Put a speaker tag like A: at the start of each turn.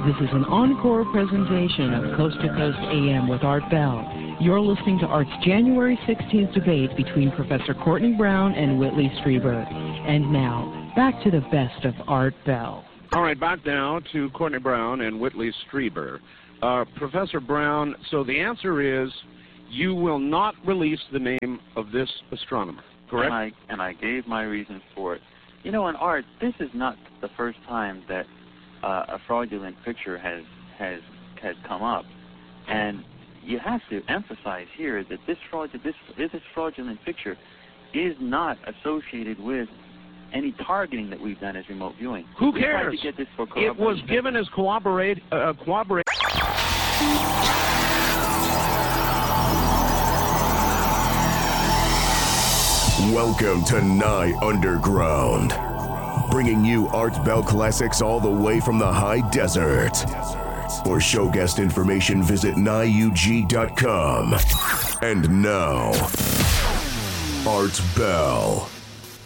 A: This is an encore presentation of Coast to Coast AM with Art Bell. You're listening to Art's January 16th debate between Professor Courtney Brown and Whitley Strieber. And now, back to the best of Art Bell.
B: All right, back now to Courtney Brown and Whitley Strieber. Professor Brown, so the answer is you will not release the name of this astronomer, correct?
C: And I gave my reasons for it. You know, in art, this is not the first time that a fraudulent picture has come up, and you have to emphasize here that this fraudulent picture is not associated with any targeting that we've done as remote viewing.
B: Who cares?
C: To get this for
B: it was given as cooperate.
D: Welcome to Nye Underground, bringing you Art Bell classics all the way from the high desert. For show guest information, visit NyeUG.com. And now, Art Bell.